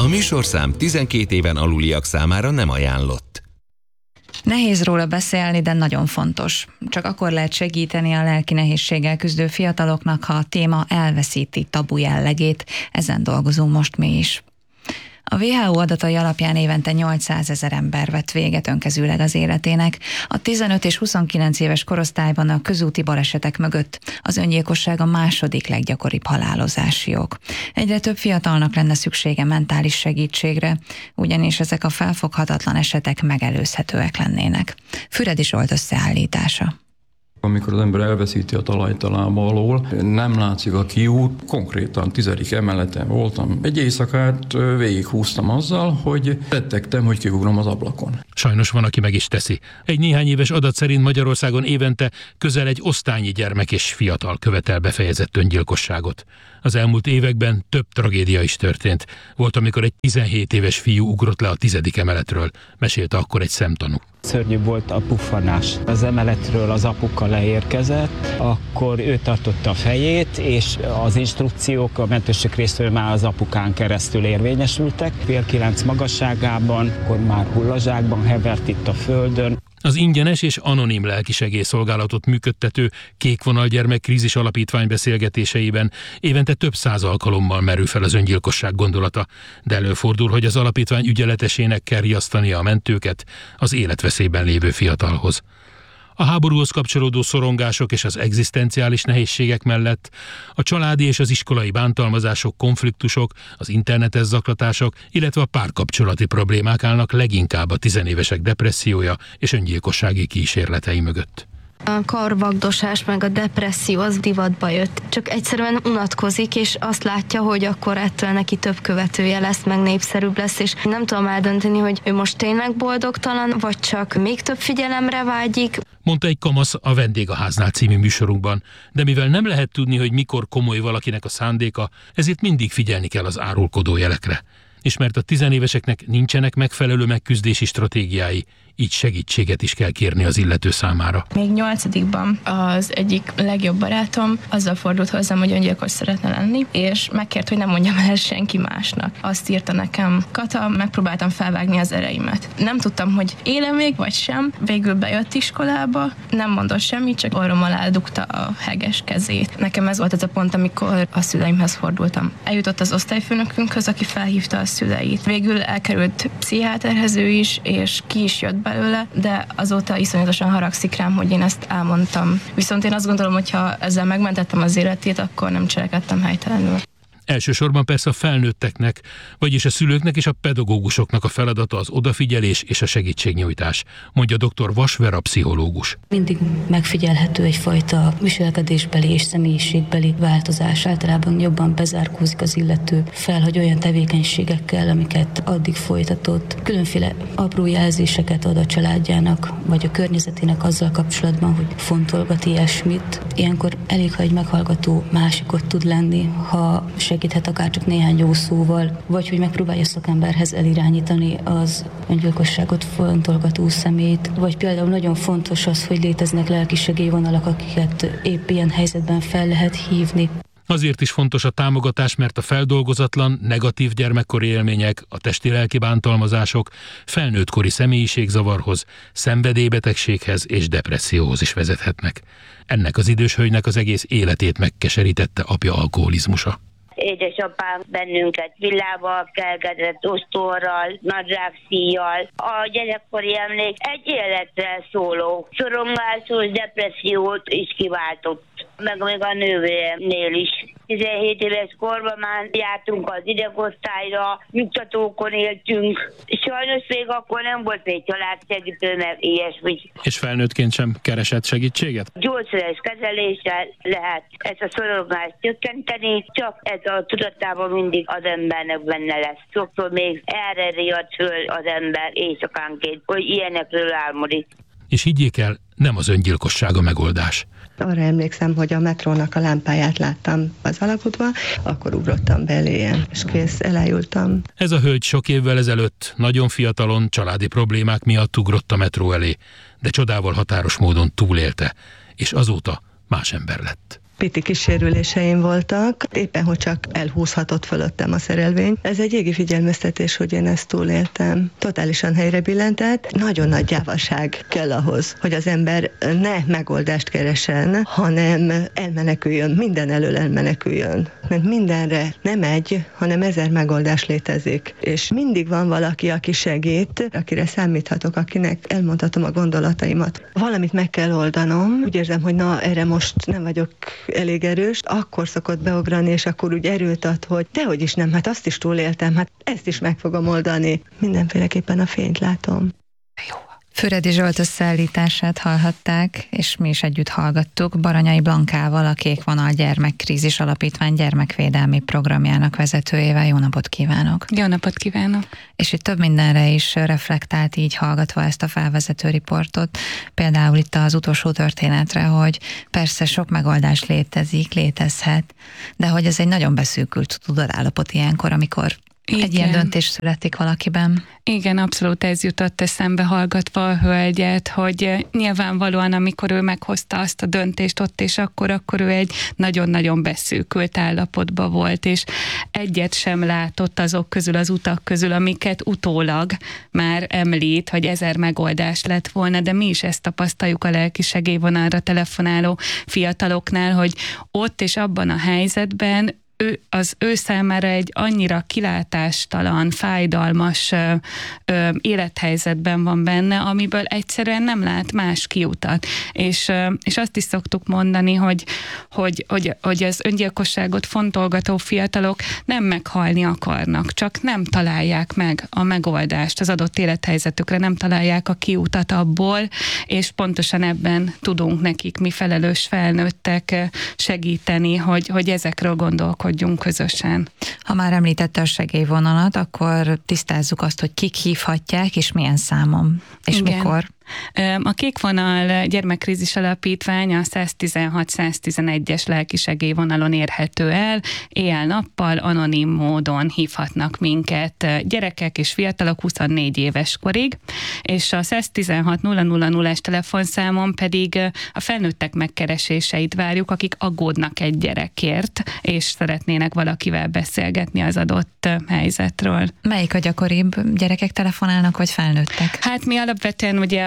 A műsorszám 12 éven aluliak számára nem ajánlott. Nehéz róla beszélni, de nagyon fontos. Csak akkor lehet segíteni a lelki nehézséggel küzdő fiataloknak, ha a téma elveszíti tabu jellegét. Ezen dolgozunk most mi is. A WHO adatai alapján évente 800 000 ember vett véget önkezűleg az életének. A 15 és 29 éves korosztályban a közúti balesetek mögött az öngyilkosság a második leggyakoribb halálozási ok. Egyre több fiatalnak lenne szüksége mentális segítségre, ugyanis ezek a felfoghatatlan esetek megelőzhetőek lennének. Füredi Zsolt összeállítása. Amikor az ember elveszíti a talajt a lába alól, nem látszik a kiút. Konkrétan 10. emeleten voltam. Egy éjszakát végighúztam azzal, hogy rettegtem, hogy kiugrom az ablakon. Sajnos van, aki meg is teszi. Egy néhány éves adat szerint Magyarországon évente közel egy osztálynyi gyermek és fiatal követel befejezett öngyilkosságot. Az elmúlt években több tragédia is történt. Volt, amikor egy 17 éves fiú ugrott le a 10. emeletről, mesélte akkor egy szemtanú. Szörnyű volt a puffanás. Az emeletről az apuka leérkezett, akkor ő tartotta a fejét, és az instrukciók a mentőség részéről már az apukán keresztül érvényesültek. Fél 9 magasságában, akkor már hullazsákban hevert itt a földön. Az ingyenes és anonim lelkisegélyszolgálatot működtető Kékvonal Gyermekkrízis Alapítvány beszélgetéseiben évente több 100 alkalommal merül fel az öngyilkosság gondolata, de előfordul, hogy az alapítvány ügyeletesének kell riasztania a mentőket az életveszélyben lévő fiatalhoz. A háborúhoz kapcsolódó szorongások és az egzisztenciális nehézségek mellett a családi és az iskolai bántalmazások, konfliktusok, az internetes zaklatások, illetve a párkapcsolati problémák állnak leginkább a tizenévesek depressziója és öngyilkossági kísérletei mögött. A karvagdosás meg a depresszió az divatba jött. Csak egyszerűen unatkozik, és azt látja, hogy akkor ettől neki több követője lesz, meg népszerűbb lesz, és nem tudom eldönteni, hogy ő most tényleg boldogtalan, vagy csak még több figyelemre vágyik. Mondta egy kamasz a Vendégháznál című műsorunkban, de mivel nem lehet tudni, hogy mikor komoly valakinek a szándéka, ezért mindig figyelni kell az árulkodó jelekre. És mert a tizenéveseknek nincsenek megfelelő megküzdési stratégiái, így segítséget is kell kérni az illető számára. Még 8-ban az egyik legjobb barátom azzal fordult hozzám, hogy öngyilkos szeretne lenni, és megkért, hogy nem mondjam el senki másnak. Azt írta nekem: Kata, megpróbáltam felvágni az ereimet. Nem tudtam, hogy élem még, vagy sem. Végül bejött iskolába, nem mondott semmit, csak orrom alá dugta a heges kezét. Nekem ez volt az a pont, amikor a szüleimhez fordultam. Eljutott az osztályfőnökünkhöz, aki felhívta a szüleit. Végül elkerült pszichiáterhez ő is, és ki is jött belőle, de azóta iszonyatosan haragszik rám, hogy én ezt elmondtam. Viszont én azt gondolom, hogy ha ezzel megmentettem az életét, akkor nem cselekedtem helytelenül. Elsősorban persze a felnőtteknek, vagyis a szülőknek és a pedagógusoknak a feladata az odafigyelés és a segítségnyújtás, mondja dr. Vas Vera pszichológus. Mindig megfigyelhető egyfajta viselkedésbeli és személyiségbeli változás. Általában jobban bezárkózik az illető, felhagy olyan tevékenységekkel, amiket addig folytatott. Különféle apró jelzéseket ad a családjának, vagy a környezetének azzal kapcsolatban, hogy fontolgat ilyesmit. Ilyenkor elég, ha egy meghallgató másikot tud lenni, ha segíthet akár csak néhány jó szóval, vagy hogy megpróbálja szakemberhez elirányítani az öngyilkosságot fontolgató személyt, vagy például nagyon fontos az, hogy léteznek lelki segélyvonalak, akiket épp ilyen helyzetben fel lehet hívni. Azért is fontos a támogatás, mert a feldolgozatlan, negatív gyermekkori élmények, a testi-lelki bántalmazások felnőttkori személyiségzavarhoz, szenvedélybetegséghez és depresszióhoz is vezethetnek. Ennek az idős hölgynek az egész életét megkeserítette apja alkoholizmusa. Édesapám bennünket villába kelgetett, ostorral, nadrágszíjjal. A gyerekkori emlék egy életre szóló szorongásos depressziót is kiváltott, meg még a nővéremnél is. 17 éves korban már jártunk az idegosztályra, nyugtatókon éltünk. Sajnos még akkor nem volt egy családsegítő, meg ilyesmi. És felnőttként sem keresett segítséget? Gyógyszeres kezeléssel lehet ezt a szorongást csökkenteni, csak ez a tudatában mindig az embernek benne lesz. Sokszor még erre riad föl az ember éjszakánként, hogy ilyenekről álmodik. És higgyék el, nem az öngyilkosság a megoldás. Arra emlékszem, hogy a metrónak a lámpáját láttam az alagútban, akkor ugrottam belé, és kész, elájultam. Ez a hölgy sok évvel ezelőtt, nagyon fiatalon, családi problémák miatt ugrott a metró elé, de csodával határos módon túlélte, és azóta más ember lett. piti kísérüléseim voltak, éppen hogy csak elhúzhatott fölöttem a szerelvény. Ez egy égi figyelmeztetés, hogy én ezt túléltem. Totálisan helyre billentett. Nagyon nagy gyávaság kell ahhoz, hogy az ember ne megoldást keresen, hanem elmeneküljön, minden elől elmeneküljön. Mert mindenre nem egy, hanem 1000 megoldás létezik. És mindig van valaki, aki segít, akire számíthatok, akinek elmondhatom a gondolataimat. Valamit meg kell oldanom. Úgy érzem, hogy na, erre most nem vagyok elég erős, akkor szokott beugrani, és akkor úgy erőt ad, hogy dehogy is nem, hát azt is túléltem, hát ezt is meg fogom oldani. Mindenféleképpen a fényt látom. Jó. Füredi Zsolt összeállítását hallhatták, és mi is együtt hallgattuk Baranyai Blankával, a Kékvonal Gyermekkrízis Alapítvány gyermekvédelmi programjának vezetőjével. Jó napot kívánok! Jó napot kívánok! És itt több mindenre is reflektált így hallgatva ezt a felvezető riportot. Például itt az utolsó történetre, hogy persze sok megoldás létezhet, de hogy ez egy nagyon beszűkült tudatállapot ilyenkor, amikor egy ilyen döntés születik valakiben. Igen, abszolút ez jutott eszembe hallgatva a hölgyet, hogy nyilvánvalóan, amikor ő meghozta azt a döntést ott és akkor ő egy nagyon-nagyon beszűkült állapotban volt, és egyet sem látott azok közül, az utak közül, amiket utólag már említ, hogy 1000 megoldás lett volna, de mi is ezt tapasztaljuk a lelki segélyvonalra telefonáló fiataloknál, hogy ott és abban a helyzetben az ő számára egy annyira kilátástalan, fájdalmas élethelyzetben van benne, amiből egyszerűen nem lát más kiutat. És azt is szoktuk mondani, hogy az öngyilkosságot fontolgató fiatalok nem meghalni akarnak, csak nem találják meg a megoldást az adott élethelyzetükre, nem találják a kiutat abból, és pontosan ebben tudunk nekik mi felelős felnőttek segíteni, hogy ezekről gondolkodjunk közösen. Ha már említette a segélyvonalat, akkor tisztázzuk azt, hogy kik hívhatják, és milyen számon, és igen. Mikor. A Kékvonal Gyermekkrízis Alapítvány a 116-111-es lelki segélyvonalon érhető el, éjjel-nappal anonim módon hívhatnak minket gyerekek és fiatalok 24 éves korig, és a 116-000-es telefonszámon pedig a felnőttek megkereséseit várjuk, akik aggódnak egy gyerekért, és szeretnének valakivel beszélgetni az adott helyzetről. Melyik a gyakoribb? Gyerekek telefonálnak, vagy felnőttek? Hát mi alapvetően ugye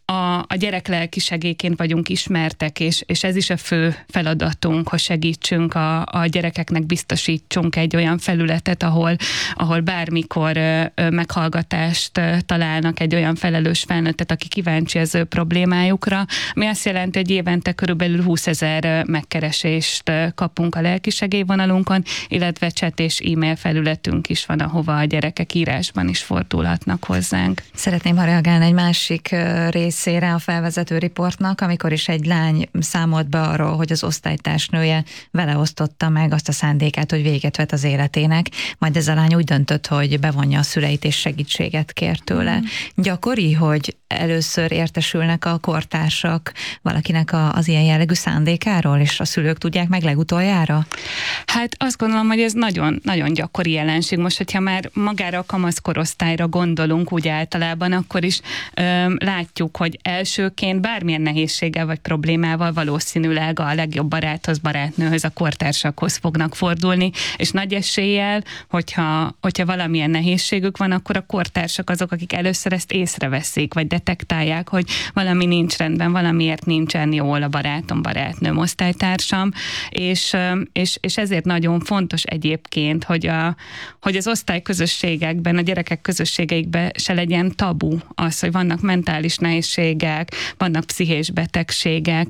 a gyerek lelki segélyként vagyunk ismertek, és ez is a fő feladatunk, hogy segítsünk a gyerekeknek, biztosítsunk egy olyan felületet, ahol bármikor meghallgatást találnak, egy olyan felelős felnőttet, aki kíváncsi az ő problémájukra, ami azt jelenti, hogy évente körülbelül 20 000 megkeresést kapunk a lelki segélyvonalunkon, illetve chat és e-mail felületünk is van, ahova a gyerekek írásban is fordulhatnak hozzánk. Szeretném, ha reagálni egy másik részére a felvezető riportnak, amikor is egy lány számolt be arról, hogy az osztálytársnője vele osztotta meg azt a szándékát, hogy véget vet az életének, majd ez a lány úgy döntött, hogy bevonja a szüleit és segítséget kér tőle. Gyakori, hogy először értesülnek a kortársak valakinek az ilyen jellegű szándékáról, és a szülők tudják meg legutoljára? Hát azt gondolom, hogy ez nagyon, nagyon gyakori jelenség. Most, hogyha már magára a kamaszkorosztályra gondolunk úgy általában, akkor is látjuk, hogy elsőként bármilyen nehézséggel vagy problémával valószínűleg a legjobb baráthoz, barátnőhöz, a kortársakhoz fognak fordulni, és nagy eséllyel, hogyha valamilyen nehézségük van, akkor a kortársak azok, akik először ezt észreveszik, vagy detektálják, hogy valami nincs rendben, valamiért nincsen jól a barátom, barátnőm, osztálytársam, és ezért nagyon fontos egyébként, hogy az osztályközösségekben, a gyerekek közösségeikben se legyen tabu az, hogy vannak mentális nehézségek, vannak pszichés betegségek,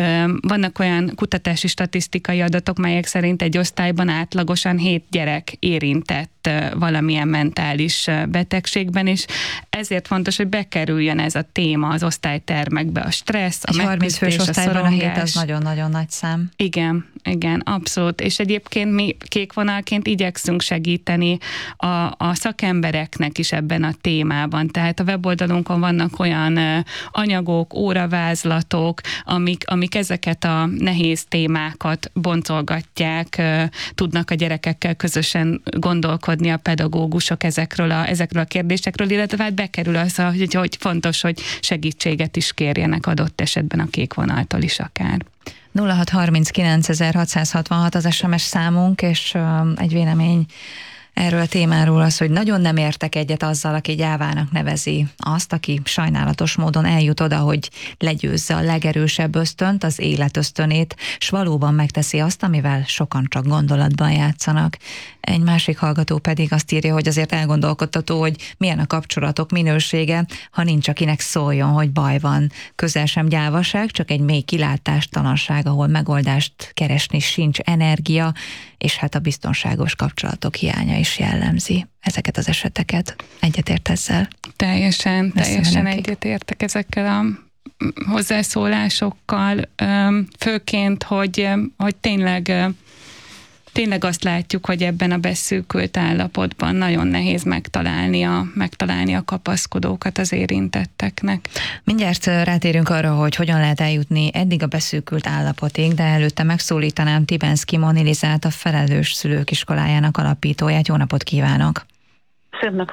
vannak olyan kutatási statisztikai adatok, melyek szerint egy osztályban átlagosan 7 gyerek érintett valamilyen mentális betegségben, és ezért fontos, hogy bekerüljön ez a téma az osztálytermekbe, a stressz, a megküzdés, a szorongás. A 7 az nagyon-nagyon nagy szám. Igen, abszolút. És egyébként mi Kékvonalként igyekszünk segíteni a szakembereknek is ebben a témában. Tehát a weboldalunkon vannak olyan anyagok, óravázlatok, amik ezeket a nehéz témákat boncolgatják, tudnak a gyerekekkel közösen gondolkodni a pedagógusok ezekről a kérdésekről, illetve hát bekerül az, hogy fontos, hogy segítséget is kérjenek adott esetben a Kékvonaltól is akár. 0639 az SMS számunk, és egy vélemény erről a témáról az, hogy nagyon nem értek egyet azzal, aki gyávának nevezi azt, aki sajnálatos módon eljut oda, hogy legyőzze a legerősebb ösztönt, az élet ösztönét, s valóban megteszi azt, amivel sokan csak gondolatban játszanak. Egy másik hallgató pedig azt írja, hogy azért elgondolkodtató, hogy milyen a kapcsolatok minősége, ha nincs akinek szóljon, hogy baj van. Közel sem gyávaság, csak egy mély kilátástalanság, ahol megoldást keresni sincs energia, és hát a biztonságos kapcsolatok hiánya is jellemzi ezeket az eseteket. Egyetért ezzel? Teljesen egyetértek ezekkel a hozzászólásokkal, főként, hogy tényleg azt látjuk, hogy ebben a beszűkült állapotban nagyon nehéz megtalálni a kapaszkodókat az érintetteknek. Mindjárt rátérünk arra, hogy hogyan lehet eljutni eddig a beszűkült állapotig, de előtte megszólítanám Tibenszky Monilizát, a Felelős Szülők Iskolájának alapítóját. Jó napot kívánok! Szép